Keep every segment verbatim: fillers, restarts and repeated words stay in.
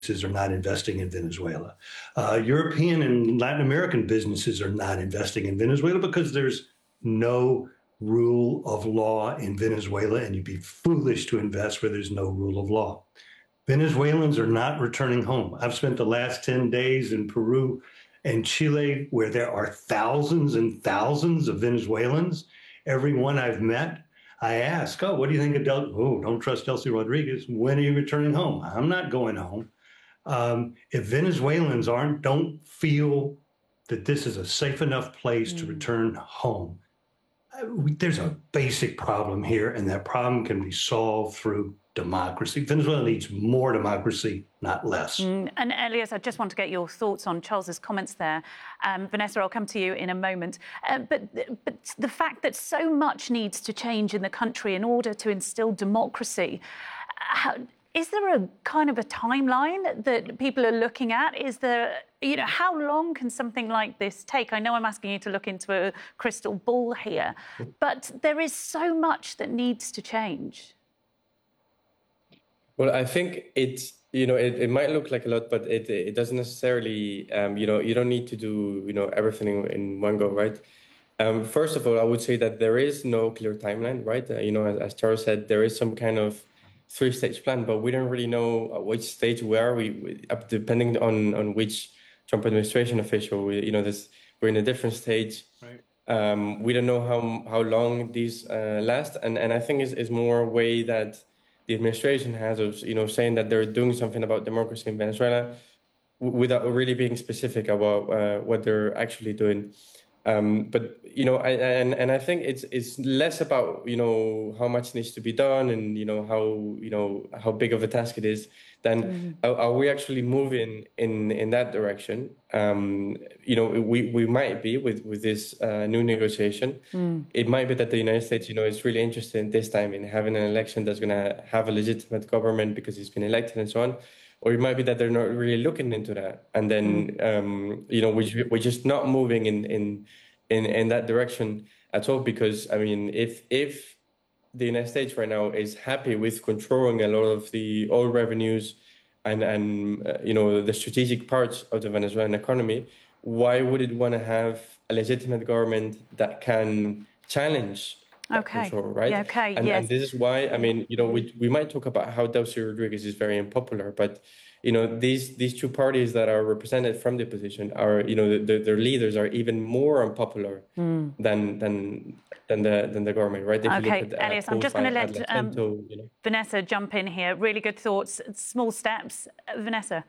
are not investing in Venezuela. Uh, European and Latin American businesses are not investing in Venezuela because there's no rule of law in Venezuela, and you'd be foolish to invest where there's no rule of law. Venezuelans are not returning home. I've spent the last ten days in Peru and Chile, where there are thousands and thousands of Venezuelans. Everyone I've met, I ask, oh, what do you think of Del? Oh, don't trust Delcy Rodriguez. When are you returning home? I'm not going home. Um, if Venezuelans aren't, don't feel that this is a safe enough place mm. to return home, there's a basic problem here, and that problem can be solved through democracy. Venezuela needs more democracy, not less. Mm, and Elias, I just want to get your thoughts on Charles's comments there. Um, Vanessa, I'll come to you in a moment. Uh, but, but the fact that so much needs to change in the country in order to instill democracy, how, is there a kind of a timeline that people are looking at? Is there, you know, how long can something like this take? I know I'm asking you to look into a crystal ball here, but there is so much that needs to change. Well, I think it's, you know, it, it might look like a lot, but it it doesn't necessarily, um, you know, you don't need to do, you know, everything in, in one go, right? Um, first of all, I would say that there is no clear timeline, right? Uh, you know, as, as Charles said, there is some kind of three-stage plan, but we don't really know at which stage we are. We, we depending on, on which Trump administration official, we, you know, this, we're in a different stage. Right. Um, we don't know how how long these uh, last, and and I think it's, it's more a way that the administration has of, you know, saying that they're doing something about democracy in Venezuela without really being specific about uh, what they're actually doing. Um, but, you know, I, and, and I think it's it's less about, you know, how much needs to be done and, you know, how, you know, how big of a task it is, then mm-hmm. are, are we actually moving in, in that direction? Um, you know, we, we might be with, with this uh, new negotiation. Mm. It might be that the United States, you know, is really interested this time in having an election that's going to have a legitimate government because it's been elected and so on. Or it might be that they're not really looking into that. And then, mm. um, you know, we, we're just not moving in, in, in, in that direction at all. Because, I mean, if if the United States right now is happy with controlling a lot of the oil revenues and, and uh, you know, the strategic parts of the Venezuelan economy, why would it want to have a legitimate government that can challenge Okay. control, right? Yeah, okay. And, yes. and this is why, I mean, you know, we we might talk about how Delcy Rodriguez is very unpopular, but you know, these these two parties that are represented from the opposition are, you know, the, the, their leaders are even more unpopular mm. than than than the than the government, right? If okay, you look at, uh, Elias, I'm just going to let um, Atento, you know. Vanessa jump in here. Really good thoughts, small steps. Uh, Vanessa.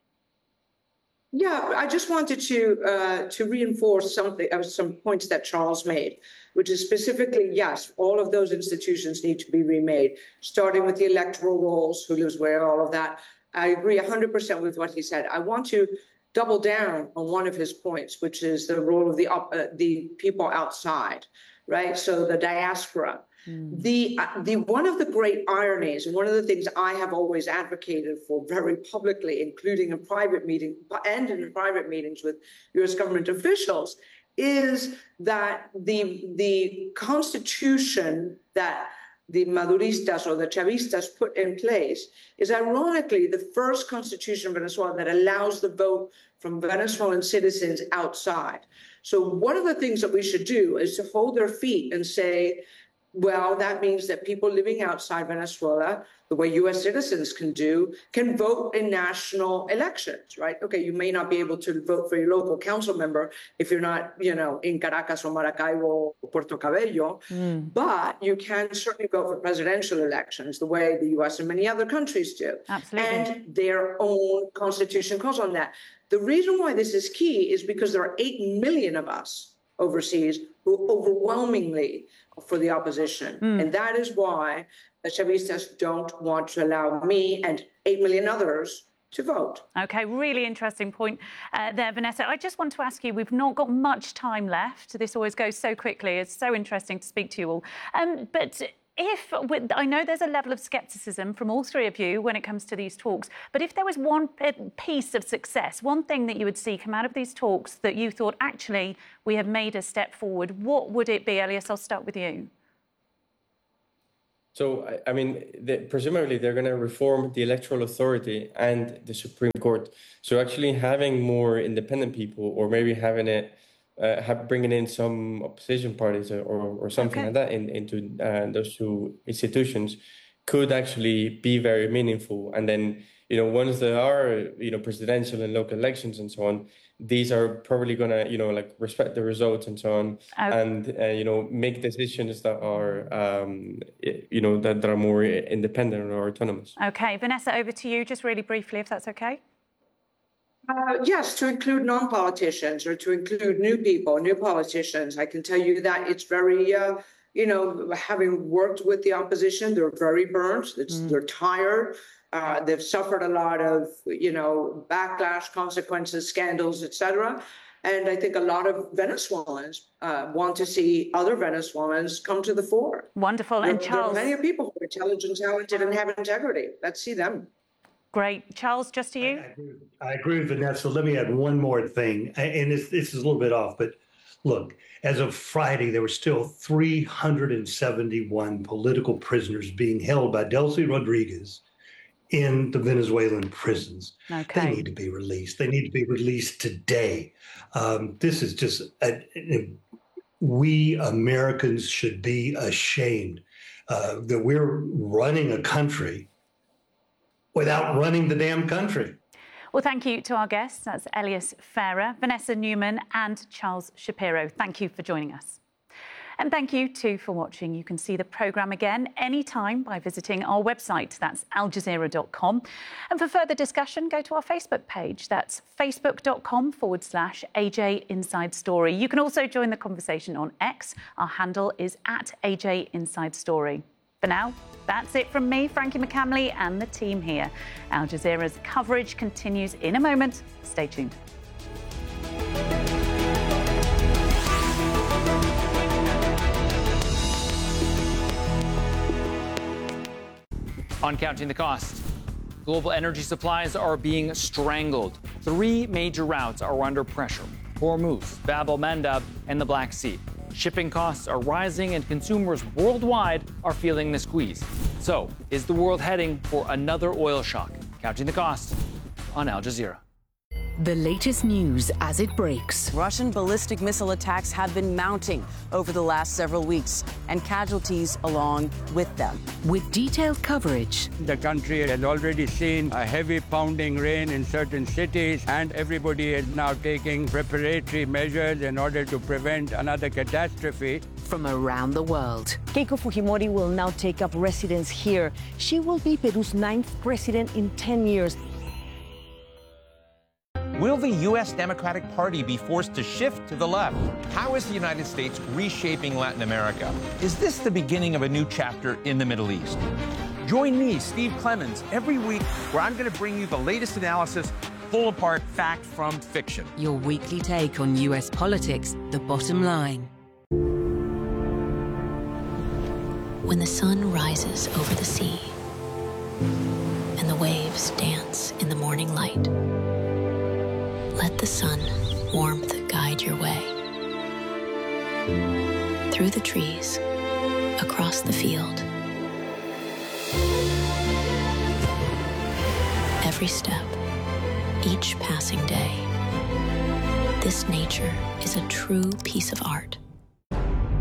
Yeah, I just wanted to uh, to reinforce something, uh, some points that Charles made, which is specifically, yes, all of those institutions need to be remade, starting with the electoral rolls, who lives where, all of that. I agree one hundred percent with what he said. I want to double down on one of his points, which is the role of the uh, the people outside, right? So the diaspora. Mm. The uh, the one of the great ironies, and one of the things I have always advocated for very publicly, including in private meetings and in private meetings with U S government officials, is that the the constitution that the Maduristas or the Chavistas put in place is ironically the first constitution of Venezuela that allows the vote from Venezuelan citizens outside. So one of the things that we should do is to hold their feet and say, well, that means that people living outside Venezuela, the way U S citizens can do, can vote in national elections, right? Okay, you may not be able to vote for your local council member if you're not, you know, in Caracas or Maracaibo or Puerto Cabello, mm. but you can certainly vote for presidential elections the way the U S and many other countries do. Absolutely. And their own constitution calls on that. The reason why this is key is because there are eight million of us overseas who overwhelmingly for the opposition. Mm. And that is why the Chavistas don't want to allow me and eight million others to vote. OK, really interesting point uh, there, Vanessa. I just want to ask you, we've not got much time left. This always goes so quickly. It's so interesting to speak to you all. Um, but if, I know there's a level of scepticism from all three of you when it comes to these talks, but if there was one piece of success, one thing that you would see come out of these talks that you thought, actually, we have made a step forward, what would it be? Elias, I'll start with you. So, I, I mean, the, presumably they're going to reform the electoral authority and the Supreme Court. So actually having more independent people, or maybe having it, uh, have, bringing in some opposition parties or, or something okay. like that in, into uh, those two institutions could actually be very meaningful. And then, you know, once there are, you know, presidential and local elections and so on, these are probably going to, you know, like respect the results and so on, okay. and, uh, you know, make decisions that are, um, you know, that, that are more independent or autonomous. Okay, Vanessa, over to you, just really briefly, if that's okay. Uh, yes, to include non-politicians or to include new people, new politicians. I can tell you that it's very, uh, you know, having worked with the opposition, they're very burnt, it's, mm. they're tired. Uh, they've suffered a lot of, you know, backlash, consequences, scandals, et cetera. And I think a lot of Venezuelans uh, want to see other Venezuelans come to the fore. Wonderful. There, and Charles, there are many people who are intelligent, talented, and have integrity. Let's see them. Great. Charles, just to you. I, I, agree, I agree with Vanessa. Let me add one more thing. And this, this is a little bit off, but look, as of Friday, there were still three hundred seventy-one political prisoners being held by Delcy Rodriguez in the Venezuelan prisons. Okay. They need to be released. They need to be released today. Um, this is just, a, a, we Americans should be ashamed uh, that we're running a country without running the damn country. Well, thank you to our guests. That's Elias Ferrer, Vanessa Newman and Charles Shapiro. Thank you for joining us. And thank you, too, for watching. You can see the programme again anytime by visiting our website. That's al jazeera dot com. And for further discussion, go to our Facebook page. That's facebook.com forward slash AJ Inside Story. You can also join the conversation on X. Our handle is at A J Inside Story. For now, that's it from me, Frankie McCamley, and the team here. Al Jazeera's coverage continues in a moment. Stay tuned. On Counting the Cost, global energy supplies are being strangled. Three major routes are under pressure: Hormuz, Bab el-Mandab, and the Black Sea. Shipping costs are rising and consumers worldwide are feeling the squeeze. So, is the world heading for another oil shock? Counting the Cost on Al Jazeera. The latest news as it breaks. Russian ballistic missile attacks have been mounting over the last several weeks, and casualties along with them. With detailed coverage. The country has already seen a heavy pounding rain in certain cities, and everybody is now taking preparatory measures in order to prevent another catastrophe. From around the world. Keiko Fujimori will now take up residence here. She will be Peru's ninth president in ten years. Will the U S Democratic Party be forced to shift to the left? How is the United States reshaping Latin America? Is this the beginning of a new chapter in the Middle East? Join me, Steve Clemons, every week where I'm going to bring you the latest analysis, pull apart fact from fiction. Your weekly take on U S politics, The Bottom Line. When the sun rises over the sea and the waves dance in the morning light, let the sun warmth guide your way. Through the trees, across the field. Every step, each passing day. This nature is a true piece of art.